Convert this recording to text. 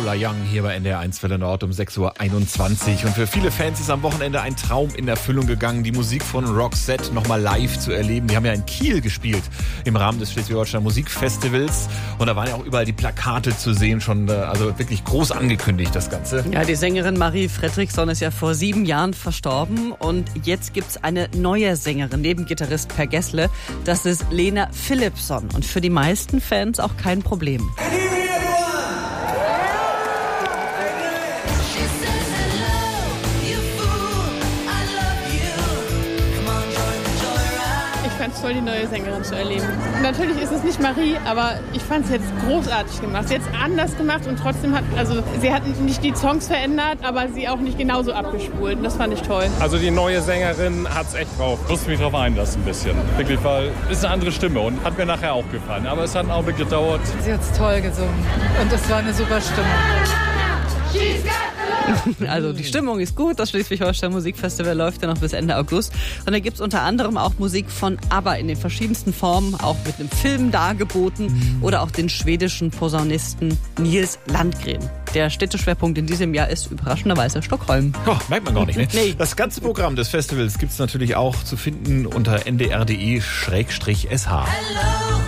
Lola Young hier bei NDR 1 Welle Nord um 6.21 Uhr. Und für viele Fans ist am Wochenende ein Traum in Erfüllung gegangen, die Musik von Roxette nochmal live zu erleben. Die haben ja in Kiel gespielt im Rahmen des Schleswig-Holstein Musikfestivals. Und da waren ja auch überall die Plakate zu sehen, schon also wirklich groß angekündigt, das Ganze. Ja, die Sängerin Marie Fredriksson ist ja vor 7 Jahren verstorben. Und jetzt gibt's eine neue Sängerin, neben Gitarrist Per Gessle. Das ist Lena Philippson. Und für die meisten Fans auch kein Problem. Ich fand es toll, die neue Sängerin zu erleben. Natürlich ist es nicht Marie, aber ich fand es jetzt großartig gemacht. Sie hat es anders gemacht und trotzdem sie hat nicht die Songs verändert, aber sie auch nicht genauso abgespult. Und das fand ich toll. Also die neue Sängerin hat es echt drauf. Ich musste mich drauf einlassen ein bisschen. Wirklich, weil es ist eine andere Stimme und hat mir nachher auch gefallen. Aber es hat einen Augenblick gedauert. Sie hat es toll gesungen und es war eine super Stimme. Also die Stimmung ist gut, das Schleswig-Holstein Musikfestival läuft ja noch bis Ende August. Und da gibt es unter anderem auch Musik von ABBA in den verschiedensten Formen, auch mit einem Film dargeboten oder auch den schwedischen Posaunisten Nils Landgren. Der Städteschwerpunkt in diesem Jahr ist überraschenderweise Stockholm. Oh, merkt man gar nicht, ne? Nee. Das ganze Programm des Festivals gibt es natürlich auch zu finden unter ndr.de/sh.